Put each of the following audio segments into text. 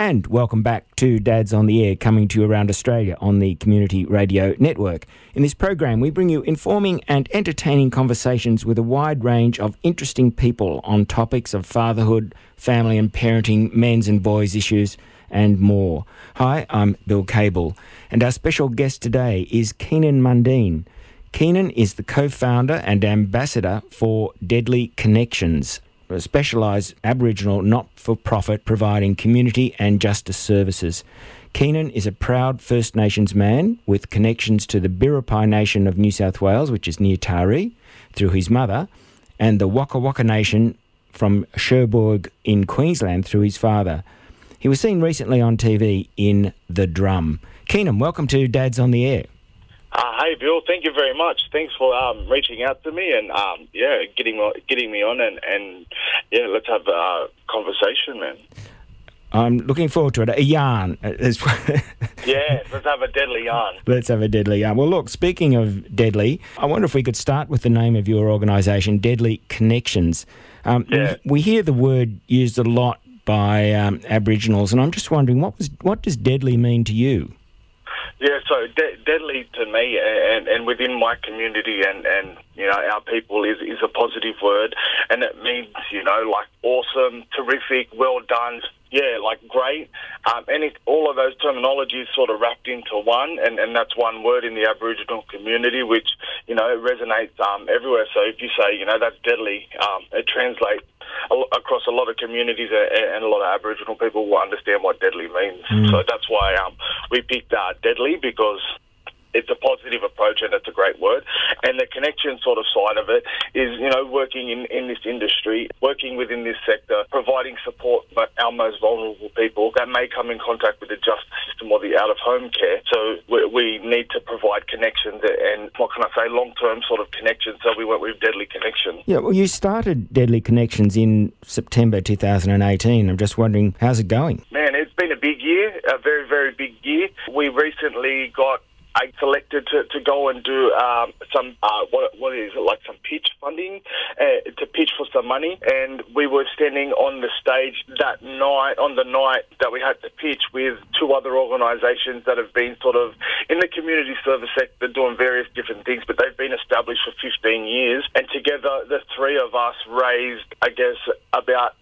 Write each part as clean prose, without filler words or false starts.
And welcome back to Dads on the Air, coming to you around Australia on the Community Radio Network. In this program, we bring you informing and entertaining conversations with a wide range of interesting people on topics of fatherhood, family and parenting, men's and boys' issues, and more. Hi, I'm Bill Cable, and our special guest today is Keenan Mundine. Keenan is the co-founder and ambassador for Deadly Connections, a specialised Aboriginal not-for-profit providing community and justice services. Keenan is a proud First Nations man with connections to the Biripi Nation of New South Wales, which is near Taree, through his mother, and the Waka Waka Nation from Cherbourg in Queensland through his father. He was seen recently on TV in The Drum. Keenan, welcome to Dads on the Air. Hey, Bill, thank you very much. Thanks for reaching out to me and, getting me on and let's have a conversation, man. I'm looking forward to it. A yarn. Yeah, let's have a deadly yarn. Let's have a deadly yarn. Well, look, speaking of deadly, I wonder if we could start with the name of your organisation, Deadly Connections. We hear the word used a lot by Aboriginals, and I'm just wondering, what does deadly mean to you? Yeah, so deadly to me and within my community and our people is a positive word, and it means, like awesome, terrific, well done, great. All of those terminologies sort of wrapped into one, and that's one word in the Aboriginal community, which, it resonates everywhere. So if you say, that's deadly, it translates across a lot of communities, and a lot of Aboriginal people will understand what deadly means. So that's why we picked deadly, because it's a positive approach and it's a great word. And the connection sort of side of it is, working in this industry, working within this sector, providing support for our most vulnerable people that may come in contact with the justice system or the out-of-home care. So we need to provide connections and, long-term sort of connections. So we went with Deadly Connections. Yeah, well, you started Deadly Connections in September 2018. I'm just wondering, how's it going? Man, it's been a big year, a very, very big year. We recently got selected to go and do some pitch funding to pitch for some money, and we were standing on the stage that night, on the night that we had to pitch, with two other organisations that have been sort of in the community service sector doing various different things, but they've been established for 15 years, and together the three of us raised, I guess, about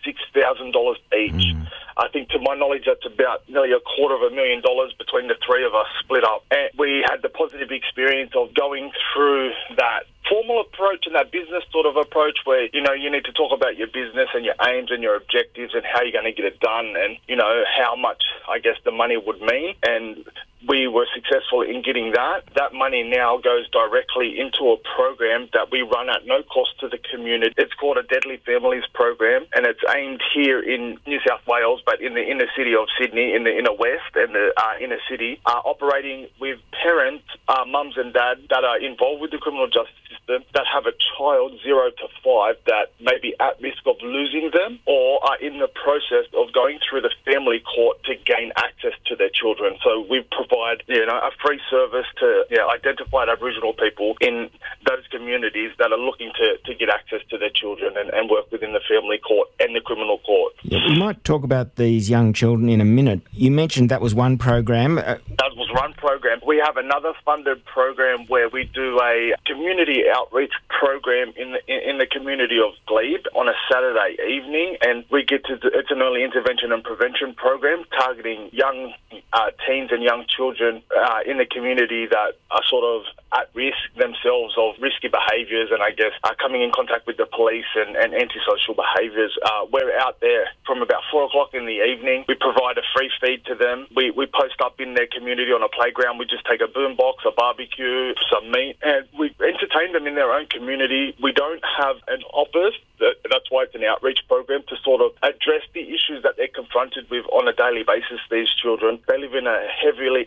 $86,000 each. I think, to my knowledge, that's about nearly $250,000 between the three of us split up. And we had the positive experience of going through that formal approach and that business sort of approach where, you need to talk about your business and your aims and your objectives and how you're going to get it done and, how much, I guess, the money would mean. And we were successful in getting that. That money now goes directly into a program that we run at no cost to the community. It's called a Deadly Families program, and it's aimed here in New South Wales, but in the inner city of Sydney, in the inner west and the inner city, operating with parents, mums and dads that are involved with the criminal justice system, that have a child 0 to 5 that may be at risk of losing them or are in the process of going through the family court to gain access to their children. So we provide, a free service to identified Aboriginal people in those communities that are looking to get access to their children and work within the family court and the criminal court. Yeah, we might talk about these young children in a minute. You mentioned that was one program. That was one program. We have another funded program where we do a community outreach program in the community of Glebe on a Saturday evening, and it's an early intervention and prevention program targeting young teens and young children in the community that are sort of at risk themselves of risky behaviours and, I guess, are coming in contact with the police and antisocial behaviours. We're out there from about 4 o'clock in the evening. We provide a free feed to them. We post up in their community on a playground. We just take a boombox, a barbecue, some meat, and we entertain them in their own community. We don't have an office. That's why it's an outreach program, to sort of address the issues that they're confronted with on a daily basis, these children. They live in a heavily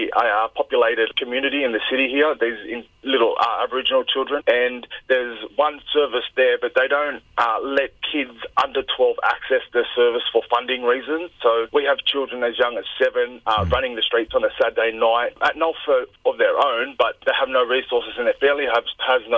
populated community in the city here. These little Aboriginal children, and there's one service there, but they don't let kids under 12 access the service for funding reasons. So we have children as young as 7 running the streets on a Saturday night at no fault of their own, but they have no resources, and their family has no resources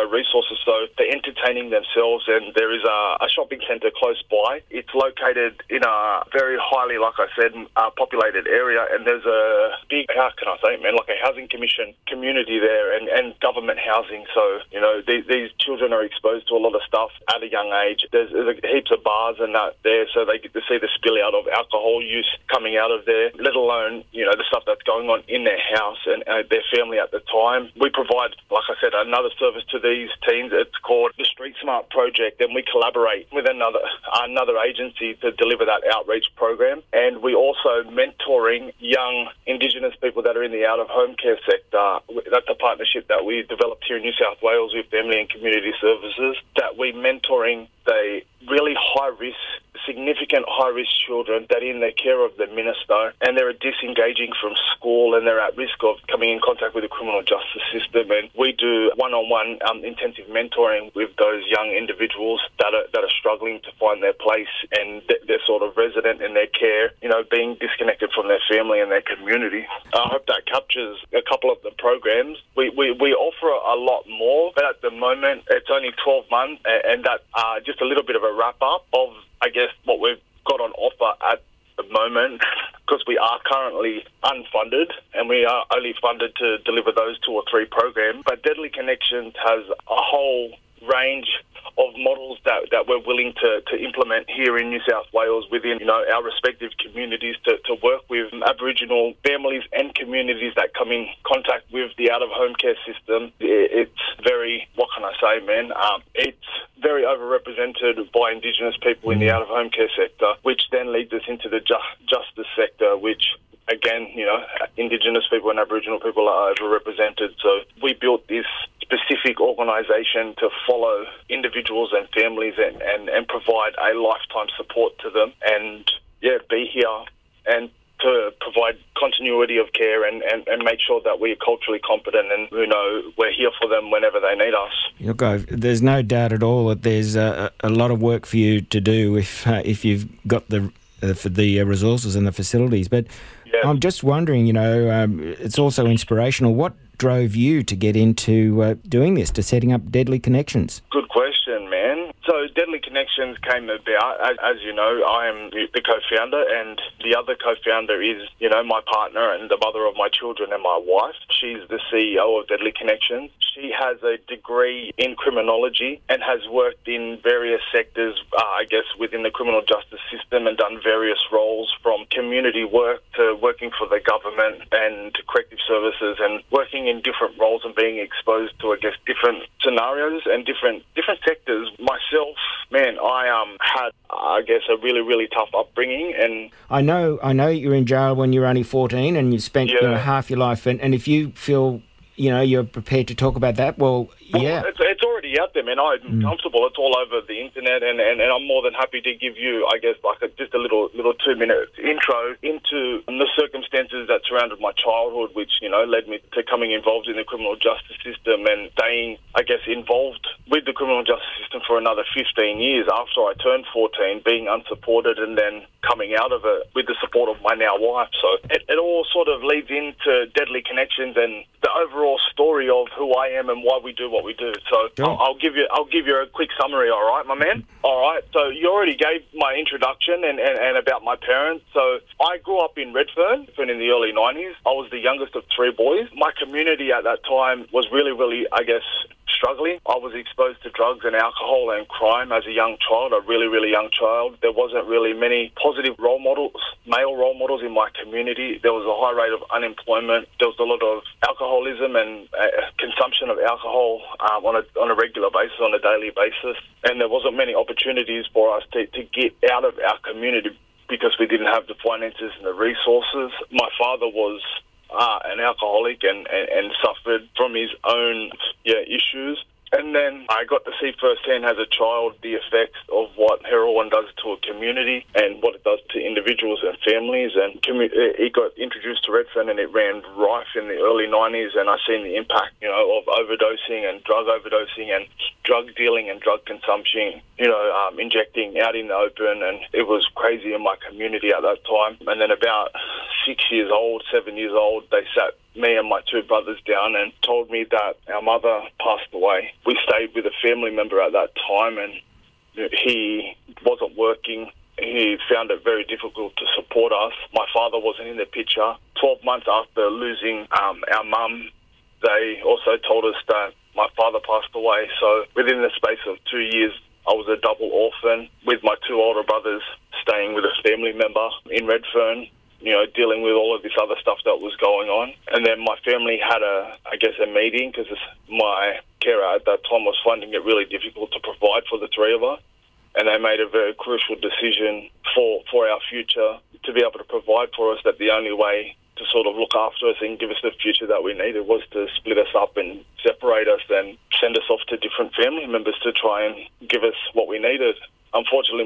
or so. They're entertaining themselves, and there is a shopping centre close by. It's located in a very highly, like I said, populated area, and there's a big, how can I say it, man, like a housing commission community there and government housing. So, you know, these children are exposed to a lot of stuff at a young age. There's heaps of bars and that there, so they get to see the spill out of alcohol use coming out of there, let alone, you know, the stuff that's going on in their house and their family at the time. We provide, like I said, another service to these teens. It's called the Street Smart Project, and we collaborate with another agency to deliver that outreach program. And we also mentoring young Indigenous people that are in the out-of-home care sector. That's a partnership that we developed here in New South Wales with Family and Community Services, that we mentoring the really high-risk, significant high-risk children that are in the care of the minister, and they're disengaging from school and they're at risk of coming in contact with the criminal justice system. And we do one-on-one intensive mentoring with those young individuals that are struggling to find their place, and they're sort of resident in their care, you know, being disconnected from their family and their community. I hope that captures a couple of the programs. We offer a lot more, but at the moment it's only 12 months, and that just a little bit of a wrap-up of, I guess, what we've got on offer at the moment, because we are currently unfunded and we are only funded to deliver those 2 or 3 programs. But Deadly Connections has a whole range of models that we're willing to implement here in New South Wales within, you know, our respective communities to work with Aboriginal families and communities that come in contact with the out-of-home care system. It's very, what can I say, man? It's very overrepresented by Indigenous people in the out-of-home care sector, which then leads us into the justice sector, which, again, you know, Indigenous people and Aboriginal people are overrepresented. So we built this specific organisation to follow individuals and families and provide a lifetime support to them, and, yeah, be here and to provide continuity of care and make sure that we're culturally competent and, you know, we're here for them whenever they need us. Look, there's no doubt at all that there's a lot of work for you to do if you've got the resources and the facilities. But yeah. I'm just wondering, you know, it's also inspirational. What drove you to get into doing this, to setting up Deadly Connections? Good question, man. So Deadly Connections came about, as you know, I am the co-founder, and the other co-founder is, you know, my partner and the mother of my children and my wife. She's the CEO of Deadly Connections. She has a degree in criminology and has worked in various sectors, I guess, within the criminal justice system, and done various roles from community work to working for the government and to corrective services, and working in different roles and being exposed to, I guess, different scenarios and different sectors. Myself, man, I had, I guess, a really, really tough upbringing. And I know you were in jail when you were only 14 and you spent you know, half your life. And if you feel, you know, you're prepared to talk about that, well, yeah. It's already out there, man. I'm comfortable. It's all over the internet, and I'm more than happy to give you, I guess, like just a little 2-minute intro into the circumstances that surrounded my childhood, which, you know, led me to coming involved in the criminal justice system and staying, I guess, involved with the criminal justice system for another 15 years after I turned 14, being unsupported, and then coming out of it with the support of my now wife. So it all sort of leads into Deadly Connections and the overall story of who I am and why we do what we do. So sure. I'll give you a quick summary, all right, my man? All right, so you already gave my introduction and about my parents. So I grew up in Redfern in the early 90s. I was the youngest of 3 boys. My community at that time was really, really, I guess, struggling. I was exposed to drugs and alcohol and crime as a young child, a really, really young child. There wasn't really many positive role models, male role models in my community. There was a high rate of unemployment. There was a lot of alcoholism and consumption of alcohol on a regular basis, on a daily basis. And there wasn't many opportunities for us to get out of our community because we didn't have the finances and the resources. My father was an alcoholic and suffered from his own issues. And then I got to see firsthand as a child the effects of what heroin does to a community and what it does to individuals and families. And it got introduced to Redfern and it ran rife in the early 90s, and I seen the impact, you know, of overdosing and drug dealing and drug consumption, you know, injecting out in the open, and it was crazy in my community at that time. And then about 6 years old, 7 years old, they sat me and my two brothers down and told me that our mother passed away. We stayed with a family member at that time, and he wasn't working. He found it very difficult to support us. My father wasn't in the picture. 12 months after losing our mum, they also told us that my father passed away. So within the space of 2 years, I was a double orphan with my two older brothers staying with a family member in Redfern, dealing with all of this other stuff that was going on. And then my family had a meeting, because my carer at that time was finding it really difficult to provide for the three of us. And they made a very crucial decision for our future, to be able to provide for us, that the only way to sort of look after us and give us the future that we needed was to split us up and separate us and send us off to different family members to try and give us what we needed. Unfortunately,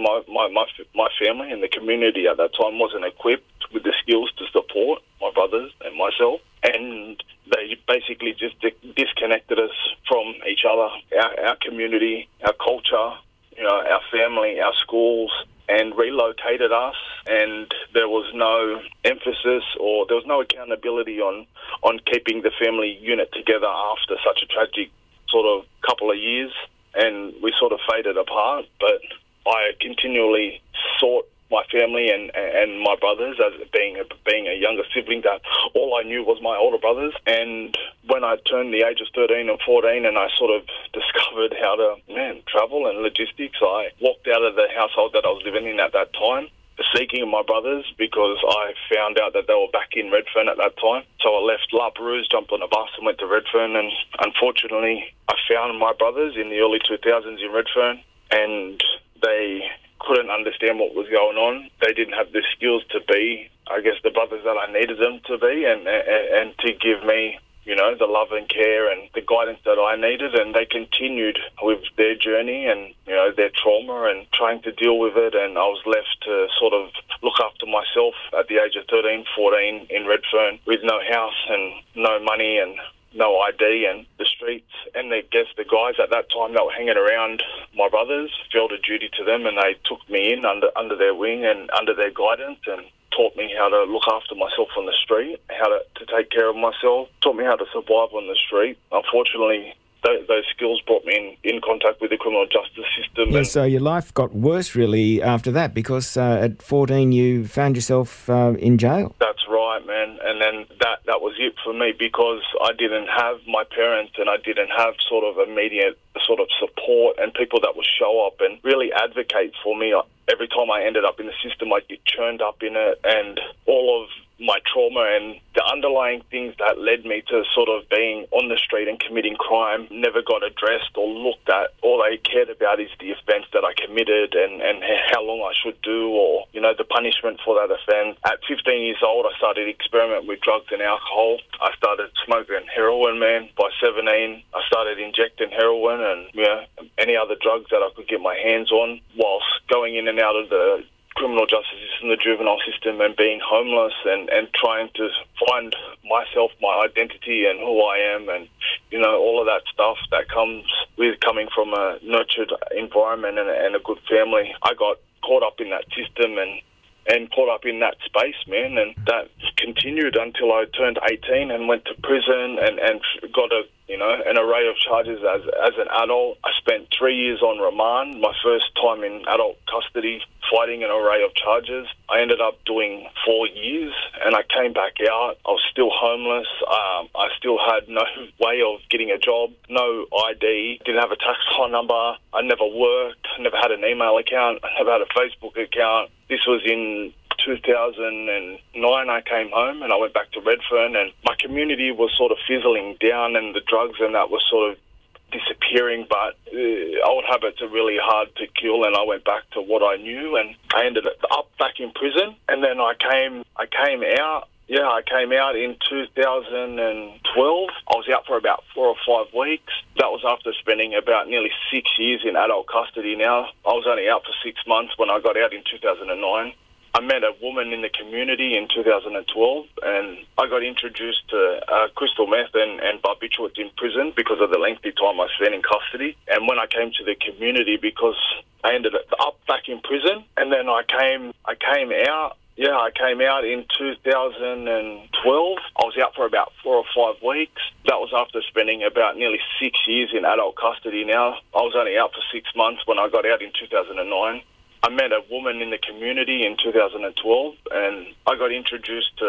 my family and the community at that time wasn't equipped with the skills to support my brothers and myself, and they basically just disconnected us from each other, our community, our culture, our family, our schools, and relocated us. And there was no emphasis, or there was no accountability on keeping the family unit together after such a tragic sort of couple of years, and we sort of faded apart. But I continually sought my family and my brothers, as being a younger sibling, that all I knew was my older brothers. And when I turned the age of 13 and 14 and I sort of discovered how to travel and logistics, I walked out of the household that I was living in at that time, seeking my brothers, because I found out that they were back in Redfern at that time. So I left La Perouse, jumped on a bus and went to Redfern, and unfortunately I found my brothers in the early 2000s in Redfern, and they couldn't understand what was going on. They didn't have the skills to be, the brothers that I needed them to be, and to give me, the love and care and the guidance that I needed. And they continued with their journey and, their trauma and trying to deal with it. And I was left to sort of look after myself at the age of 13, 14 in Redfern, with no house and no money and no ID, and the streets. And the guys at that time that were hanging around my brothers felt a duty to them, and they took me in under their wing and under their guidance, and taught me how to look after myself on the street, how to take care of myself, taught me how to survive on the street. Unfortunately, those skills brought me in contact with the criminal justice system. Yeah, so your life got worse really after that, because at 14 you found yourself in jail. That's right, man. And then that was it for me, because I didn't have my parents and I didn't have sort of immediate sort of support and people that would show up and really advocate for me. Every time I ended up in the system, I'd get churned up in it, and all of my trauma and the underlying things that led me to sort of being on the street and committing crime never got addressed or looked at. All they cared about is the offence that I committed and how long I should do, or, the punishment for that offence. At 15 years old, I started experimenting with drugs and alcohol. I started smoking heroin, man. By 17, I started injecting heroin and, any other drugs that I could get my hands on, whilst going in and out of the criminal justice system, the juvenile system, and being homeless and trying to find myself, my identity and who I am, and, all of that stuff that comes with coming from a nurtured environment and a good family. I got caught up in that system and caught up in that space, man, and that continued until I turned 18 and went to prison and got an array of charges as an adult. I spent 3 years on remand, my first time in adult custody, fighting an array of charges. I ended up doing 4 years, and I came back out. I was still homeless. I still had no way of getting a job, no ID, didn't have a tax file number. I never worked, never had an email account, I never had a Facebook account. This was in 2009. I came home and I went back to Redfern, and my community was sort of fizzling down, and the drugs and that was sort of disappearing, but old habits are really hard to kill, and I went back to what I knew, and I ended up back in prison. And then I came out. Yeah, I came out in 2012. I was out for about 4 or 5 weeks. That was after spending about nearly 6 years in adult custody now. I was only out for 6 months when I got out in 2009. I met a woman in the community in 2012, and I got introduced to crystal meth and barbiturates in prison because of the lengthy time I spent in custody. And when I came to the community, because I ended up back in prison, and then I came out Yeah, I came out in 2012. I was out for about 4 or 5 weeks. That was after spending about nearly 6 years in adult custody now. I was only out for 6 months when I got out in 2009. I met a woman in the community in 2012, and I got introduced to